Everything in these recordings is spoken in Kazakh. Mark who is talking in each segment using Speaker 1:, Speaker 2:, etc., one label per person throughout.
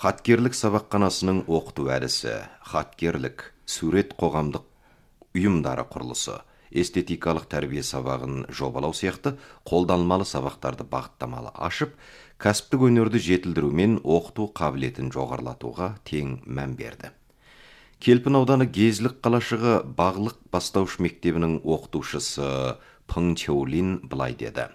Speaker 1: Хаткерлік сабаққанасының оқыту әдісі, хаткерлік, сурет қоғамдық ұйымдары құрылысы, эстетикалық тәрбие сабағын жобалау сияқты қолданылмалы сабақтарды бағыттамалы ашып, кәсіптік өнерді жетілдірумен оқыту қабілетін жоғарылатуға тең мән берді. Келпін ауданы Гезлік қалашығы Бағлық бастауыш мектебінің оқытушысы Пың Чеулин былай деді: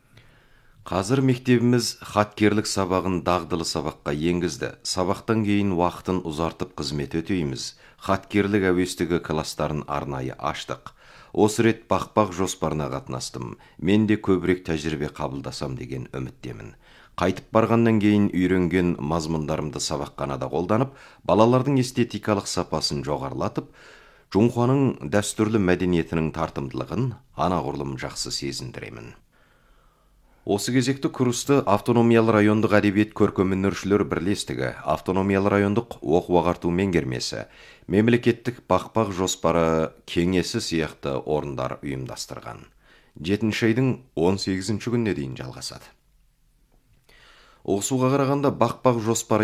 Speaker 1: Қазір мектебіміз хаткерлік сабағын дағдылы сабаққа енгізді. Сабақтан кейін уақытын ұзартып қызмет өтейміз. Хаткерлік әуестігі кластарын арнайы аштық. Осы рет бақпақ жоспарына қатынастым. Мен де көбірек тәжірибе қабылдасам деген үміттемін. Қайтып барғаннан кейін үйренген мазмұндарымды сабаққанада қолданып, балалардың эстетикалық сапасын жоғарылатып, Жоңханың дәстүрлі мәдениетінің тартымдылығын анағұрлым жақсы сезіндіремін. Осы кезекті курсты автономиялы райондық әдебиет көркемөнершілер бірлестігі, автономиялы райондық оқу-ағарту меңгермесі, мемлекеттік бақпақ жоспары кеңесі сияқты орындар ұйымдастырған. 7 айдың 18 күніне дейін жалғасады. Оқысуға қарағанда бақпақ жоспары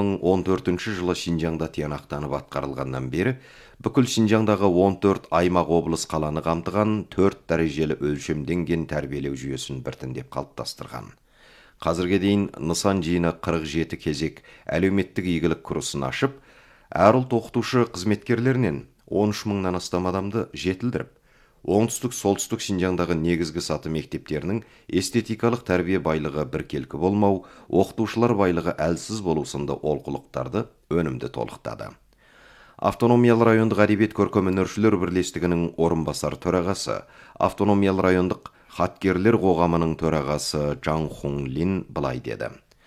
Speaker 1: 2014 жылы Шинжаңда тиянақтанып атқарылғаннан бері бүкіл Шинжаңдағы 14 аймақ облыс қаланы қамтыған 4 дәрежелі өлшемденген тәрбиелеу жүйесін біртіндеп қалыптастырған. Қазірге дейін нысан жиыны 47 кезек әлеуметтік игілік курсын ашып, әр ұлт оқытушы қызметкерлерінен 13 мыңнан астам адамды жетілдіріп, оңтүстік-солтүстік Шинжаңдағы негізгі саты мектептерінің эстетикалық тәрбие байлығы біркелкі болмау, оқытушылар байлығы әлсіз болу сынды олқылықтарды өнімді толықтады. Автономиялы райондық әдебиет көркемөнершілер бірлестігінің орынбасар төрағасы, автономиялы райондық хаткерлер қоғамының төрағасы Жан Хун Лин былай деді: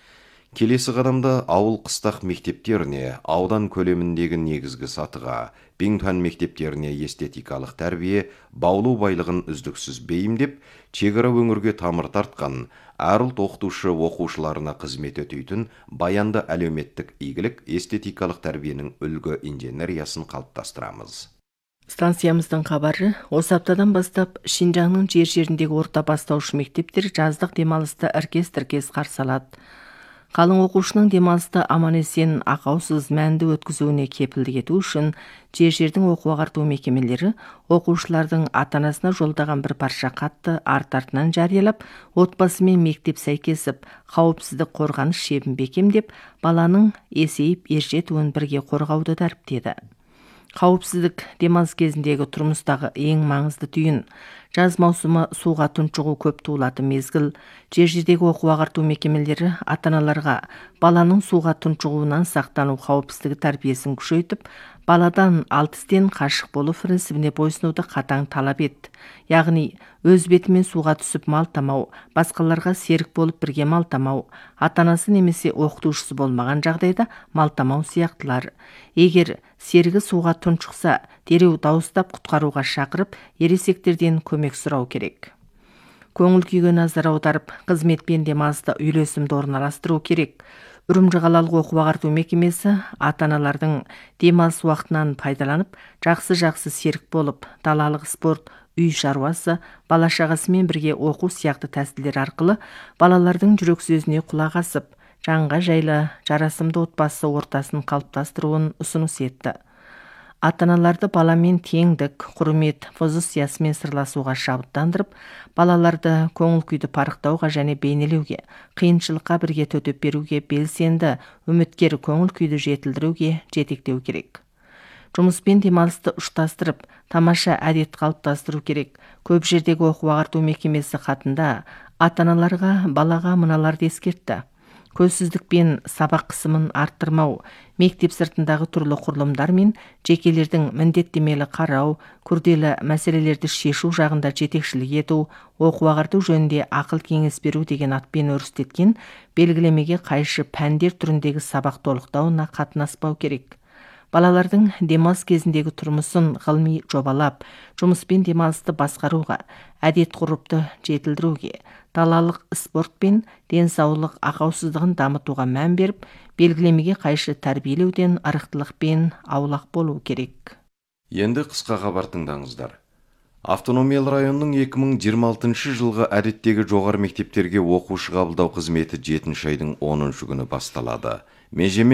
Speaker 1: Келесі қадамда ауыл қыстақ мектептеріне, аудан көлеміндегі негізгі сатыға, Биңтуан мектептеріне эстетикалық тәрбие, баулу байлығын үздіксіз бейімдеп, шекара өңірге тамыр тартқан, әр ұлт оқытушы оқушыларына қызмет өтейтін баянды әлеуметтік игілік эстетикалық тәрбиенің үлгі инженериясын қалыптастырамыз.
Speaker 2: Станциямыздың хабары, осы аптадан бастап Шинжаңның жер-жеріндегі орта бастауыш мектептер жаздық демалысты іркес-тіркес қарсы алады. Қалың оқушының демалысты аман-есен ақаусыз мәнді өткізуіне кепілдік ету үшін жер-жердің оқу-ағарту мекемелері оқушылардың ата-анасына жолдаған бір парша хатты арт-артынан жариялап, отбасы мен мектеп сәйкесіп, қауіпсіздік қорғаныс шебін бекемдеп, баланың есейіп ержетуін бірге қорғауды дәріптеді. Қауіпсіздік демалыс кезіндегі тұрмыстағы ең маңызды түйін. Жаз маусымы суға тұншығу көп туылатын мезгіл. Жер-жердегі оқу-ағарту мекемелері ата-аналарға баланың суға тұншығуынан сақтану қауіпсіздігі тәрбиесін күшейтіп, баладан 6 істен қашық болу принцибіне бойсынуды қатаң талап етті. Яғни, өз бетімен суға түсіп малтамау, басқаларға серік болып бірге малтамау, ата-анасы немесе оқытушысы болмаған жағдайда малтамау сияқтылар. Егер серігі суға тұншықса, дереу дауыстап құтқаруға шақырып, ересектерден көмек сұрау керек. Көңіл күйге назар аударып, қызмет пен демалыста үйлесімді орналастыру керек. Үрімжі қалалық оқу-ағарту мекемесі ата-аналардың демалыс уақытынан пайдаланып, жақсы серік болып, далалық спорт, үй шаруасы, бала-шағасымен бірге оқу сияқты тәсілдер арқылы балалардың жүрек сөзіне құлақ асып, жанға жайлы, жарасымды отбасы ортасын қалыптастыруын ұсыныс етті. Ата-аналарды баламен теңдік, құрмет позициясымен сырласуға шабыттандырып, балаларды көңіл күйді парықтауға және бейнелеуге, қиыншылыққа бірге төтеп беруге, белсенді, үміткер көңіл күйді жетілдіруге жетектеу керек. Жұмыспен демалысты ұштастырып, тамаша әдет қалыптастыру керек. Көп жердегі оқу-ағарту мекемесі хатында ата-аналарға балаға мыналарды ескертті: көзсіздік пен сабақ қысымын арттырмау, мектеп сыртындағы түрлі құрылымдар мен жекелердің міндеттемелі қарау, күрделі мәселелерді шешу жағында жетекшілік ету, оқу-ағарту жөнінде ақыл кеңес беру деген атпен өрістеткен белгілемеге қайшы пәндер түріндегі сабақ толықтауына қатынаспау керек. Балалардың демалыс кезіндегі тұрмысын ғылыми жобалап, жұмыспен демалысты басқаруға, әдет-ғұрыпты жетілдіруге, далалық спорт пен денсаулық ақаусыздығын дамытуға мән беріп, белгілемеге қайшы тәрбиелеуден арықтылықпен аулақ болу керек.
Speaker 1: Енді қысқа хабар тыңдаңыздар. Автономиялы районның 2026 жылғы әдеттегі жоғары мектептерге оқушы қабылдау қызметі 7 айдың 10 күні басталады. Межемен